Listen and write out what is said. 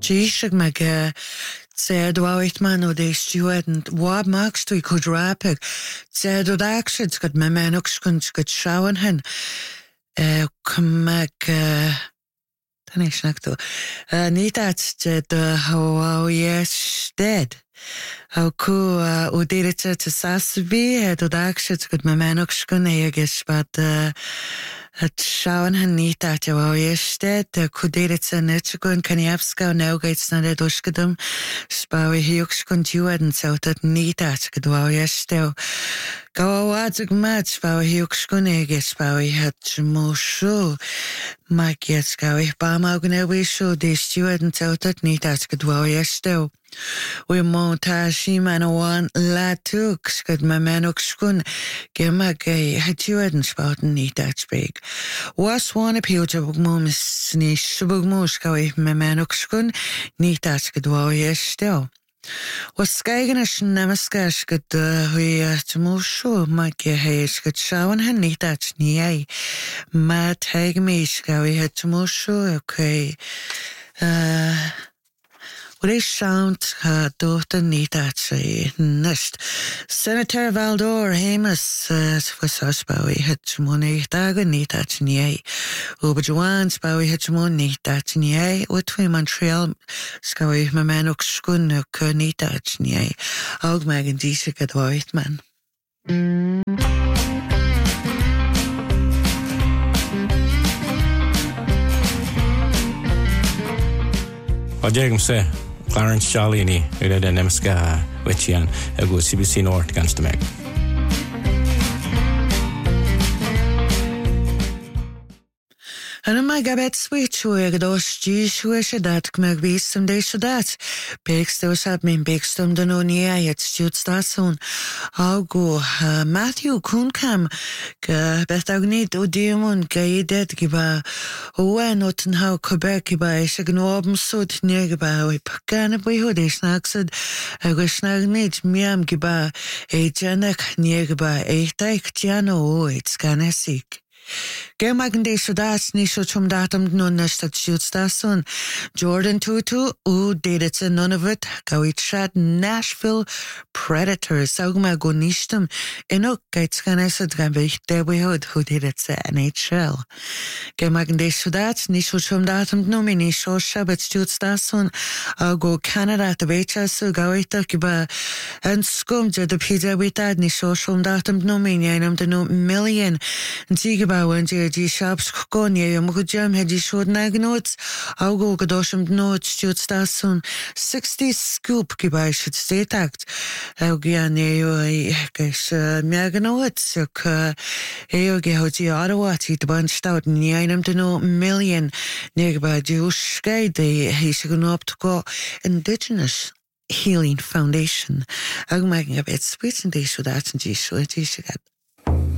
Díisig me said wait man o de stewardent wab max tu could rapid said o actions got me manux kunst got shawan hen come tanis nakto niet dat de how yes dead how ku o did it to sasbi het o actions got me manux kun eges but het shawan hen niet dat jou yes dead kuderet se net kun kaniapska now gates na de doskadum spawi hiux kun jueden so dat niet dat gedwa yes dew go wat mat spawi hiux kun eges spawi het mosho Makiet gawi ba magne we show de jueden so dat niet dat gedwa yes dew we monta shi manawan la tuk skad ma manux kun gema gay het jueden spauten niet dat speak was one appeal to mums ni shubugmus gawi ma manux kun niet dat gedwa yes dew was skaigenes namaskash gud hui tmushu makie heis gud shawan hen niet dat nie ma tag me gawi het tmushu okay What is sound dochter niet dat ze nest. Senator Valdor Hamas was asbawi het money dagen niet dat nie. Ober Joan spawi het mon niet dat nie. Wat we Montreal skawi me man ook skun niet dat nie. Ook magen diese gedwaait man. Ajegum se Clarence Charlini, ule nemska wechian ego CBC North ganske meg. En my gabet switch hoe dos Jewish dat kmeg wisdom de dat. Bekstos had min bekstom de no nie het stuurt station. Augo Matthew Kunkam bet ook niet o demon gaidet giba. O noten how Quebec giba is gnoben sud nie giba. We pakane boy hoe de snaksed. Ego snag niet miam giba. Janek nie giba. Taik jano o it's ganesik. Gemagen de soldaats niet zo chum datum nun station Jordan Tutu deed het none of it gauit shad Nashville Predators saugma go nichtum ook gaits ganes het gaan weg de behoud hoe deed het NHL Gemagen de soldaats niet zo chum datum nun niet zo shabat station go Canada te wecha so gauit giba en skum de pizza witad niet zo chum datum nun niet de no million Ziegeba when the shops konie je moet jam het die soort nagnots augo gedosham notes stuurt station 60 scoop gebaisch het steekt augiane yo kes magnots ook ge hot die Ottawa het bandstout nie einem de no million neerba juice skade he's genopt go Indigenous Healing Foundation. Ook maak ik het spits en deze soldaten die zo het is gehad.